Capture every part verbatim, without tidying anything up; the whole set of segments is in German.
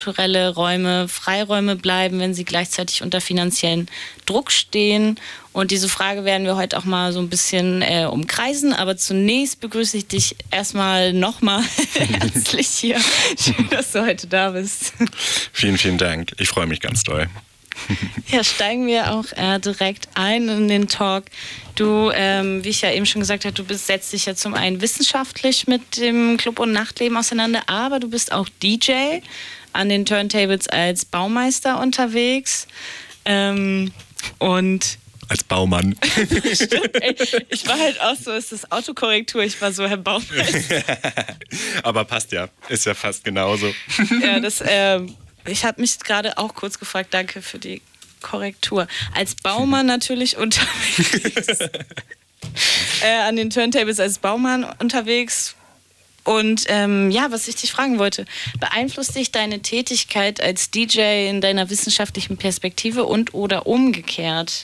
kulturelle Räume, Freiräume bleiben, wenn sie gleichzeitig unter finanziellen Druck stehen. Und diese Frage werden wir heute auch mal so ein bisschen äh, umkreisen. Aber zunächst begrüße ich dich erstmal nochmal herzlich hier. Schön, dass du heute da bist. Vielen, vielen Dank. Ich freue mich ganz doll. Ja, steigen wir auch äh, direkt ein in den Talk. Du, ähm, wie ich ja eben schon gesagt habe, du bist, setzt dich ja zum einen wissenschaftlich mit dem Club- und Nachtleben auseinander, aber du bist auch D J an den Turntables als Baumeister unterwegs. Ähm, und als Baumann. Stimmt, ey, ich war halt auch so, ist das Autokorrektur, ich war so, Herr Baumeister. Aber passt ja, ist ja fast genauso. Ja, das, äh, ich habe mich gerade auch kurz gefragt, danke für die Korrektur. Als Baumann natürlich unterwegs. äh, an den Turntables als Baumann unterwegs. Und ähm, ja, was ich dich fragen wollte, beeinflusst dich deine Tätigkeit als D J in deiner wissenschaftlichen Perspektive und oder umgekehrt?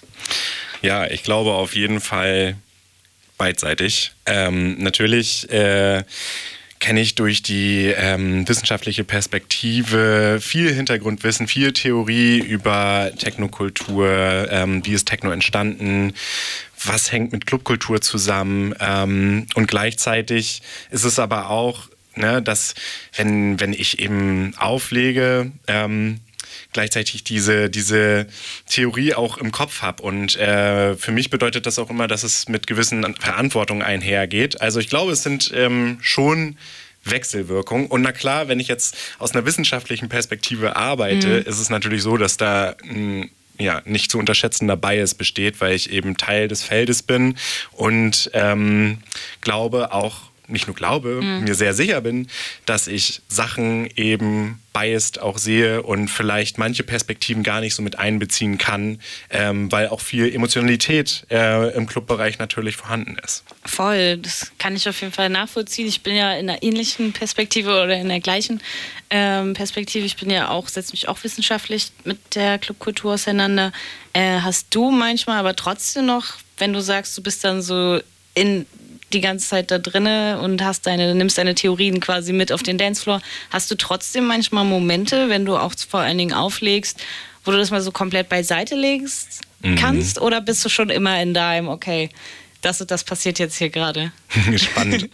Ja, ich glaube auf jeden Fall beidseitig. Ähm, natürlich äh, kenne ich durch die ähm, wissenschaftliche Perspektive viel Hintergrundwissen, viel Theorie über Technokultur, ähm, wie ist Techno entstanden, was hängt mit Clubkultur zusammen, ähm, und gleichzeitig ist es aber auch, ne, dass wenn, wenn ich eben auflege, ähm, gleichzeitig diese, diese Theorie auch im Kopf habe. Und äh, für mich bedeutet das auch immer, dass es mit gewissen Verantwortungen einhergeht. Also ich glaube, es sind ähm, schon Wechselwirkungen. Und na klar, wenn ich jetzt aus einer wissenschaftlichen Perspektive arbeite, mhm. ist es natürlich so, dass da ein ja, nicht zu unterschätzender Bias besteht, weil ich eben Teil des Feldes bin und ähm, glaube auch, nicht nur glaube, mhm. mir sehr sicher bin, dass ich Sachen eben biased auch sehe und vielleicht manche Perspektiven gar nicht so mit einbeziehen kann, ähm, weil auch viel Emotionalität äh, im Clubbereich natürlich vorhanden ist. Voll, das kann ich auf jeden Fall nachvollziehen. Ich bin ja in einer ähnlichen Perspektive oder in der gleichen ähm, Perspektive. Ich bin ja auch, setze mich auch wissenschaftlich mit der Clubkultur auseinander. Äh, hast du manchmal aber trotzdem noch, wenn du sagst, du bist dann so in die ganze Zeit da drinne und hast deine, nimmst deine Theorien quasi mit auf den Dancefloor. Hast du trotzdem manchmal Momente, wenn du auch vor allen Dingen auflegst, wo du das mal so komplett beiseite legst kannst? Mhm. Oder bist du schon immer in deinem, okay, das und das passiert jetzt hier gerade? Spannend.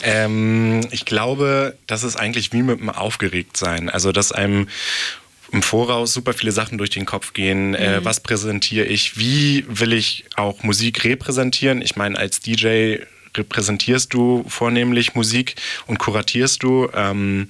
ähm, ich glaube, das ist eigentlich wie mit dem Aufgeregtsein. Also, dass einem im Voraus super viele Sachen durch den Kopf gehen. Mhm. Äh, was präsentiere ich? Wie will ich auch Musik repräsentieren? Ich meine, als D J repräsentierst du vornehmlich Musik und kuratierst du. Ähm,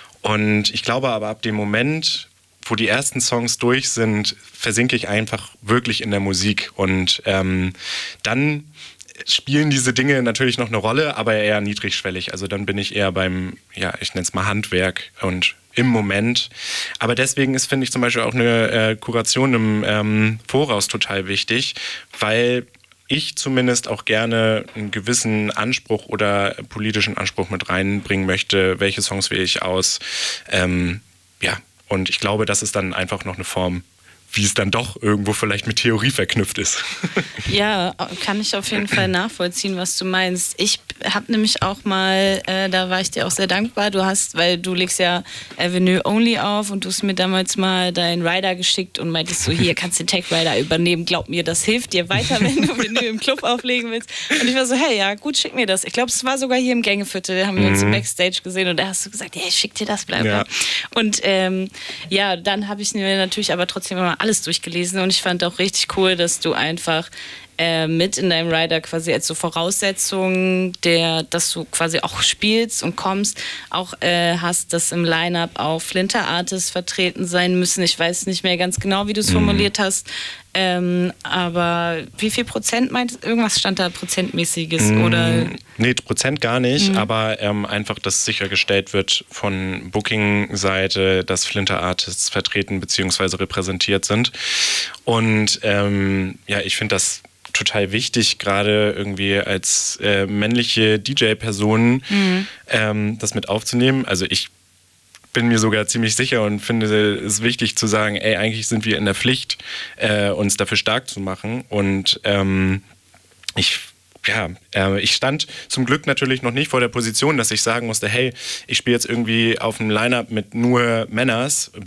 und ich glaube aber ab dem Moment, wo die ersten Songs durch sind, versinke ich einfach wirklich in der Musik. Und ähm, dann spielen diese Dinge natürlich noch eine Rolle, aber eher niedrigschwellig. Also dann bin ich eher beim, ja, ich nenne es mal Handwerk und im Moment. Aber deswegen ist, finde ich, zum Beispiel auch eine äh, Kuration im ähm, Voraus total wichtig, weil ich zumindest auch gerne einen gewissen Anspruch oder politischen Anspruch mit reinbringen möchte. Welche Songs wähle ich aus? Ähm, ja, und ich glaube, das ist dann einfach noch eine Form, wie es dann doch irgendwo vielleicht mit Theorie verknüpft ist. Ja, kann ich auf jeden Fall nachvollziehen, was du meinst. Ich habe nämlich auch mal, äh, da war ich dir auch sehr dankbar, du hast, weil du legst ja Avenue Only auf und du hast mir damals mal deinen Rider geschickt und meintest so, hier kannst du den Tech Rider übernehmen, glaub mir, das hilft dir weiter, wenn du, wenn du im Club auflegen willst. Und ich war so, hey, ja, gut, schick mir das. Ich glaube, es war sogar hier im Gängeviertel, da haben wir uns im Backstage gesehen und da hast du gesagt, hey, schick dir das, bleib ja. Und ähm, ja, dann habe ich mir natürlich aber trotzdem immer alles durchgelesen und ich fand auch richtig cool, dass du einfach äh, mit in deinem Rider quasi als so Voraussetzung, der, dass du quasi auch spielst und kommst, auch äh, hast, dass im Line-Up auch Flinter-Artists vertreten sein müssen. Ich weiß nicht mehr ganz genau, wie du es mhm. formuliert hast, ähm, aber wie viel Prozent meint, irgendwas stand da prozentmäßiges mm, oder? Nee, Prozent gar nicht, mm. aber ähm, einfach, dass sichergestellt wird von Booking-Seite, dass Flinter-Artists vertreten bzw. repräsentiert sind. Und ähm, ja, ich finde das total wichtig, gerade irgendwie als äh, männliche D J-Person mm. ähm, das mit aufzunehmen. Also ich bin mir sogar ziemlich sicher und finde es wichtig zu sagen, ey, eigentlich sind wir in der Pflicht, äh, uns dafür stark zu machen. Und ähm, ich, ja, äh, ich stand zum Glück natürlich noch nicht vor der Position, dass ich sagen musste, hey, ich spiele jetzt irgendwie auf einem Line-Up mit nur Männers,